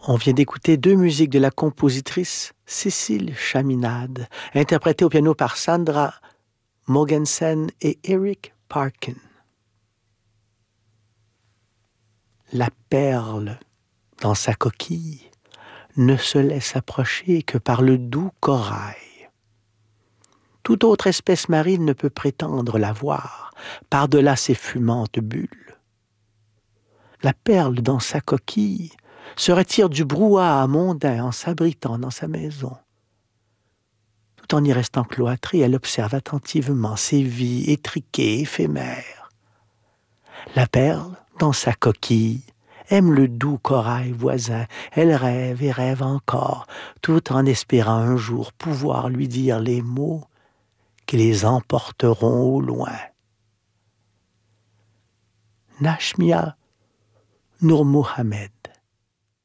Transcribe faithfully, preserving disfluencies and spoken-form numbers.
On vient d'écouter deux musiques de la compositrice Cécile Chaminade, interprétées au piano par Sandra Mogensen et Eric Parkin. La perle dans sa coquille ne se laisse approcher que par le doux corail. Toute autre espèce marine ne peut prétendre la voir par-delà ces fumantes bulles. La perle dans sa coquille se retire du brouhaha mondain en s'abritant dans sa maison. Tout en y restant cloîtrée, elle observe attentivement ces vies étriquées, éphémères. La perle, dans sa coquille, aime le doux corail voisin. Elle rêve et rêve encore, tout en espérant un jour pouvoir lui dire les mots qui les emporteront au loin. Najmia Nour Mohamed.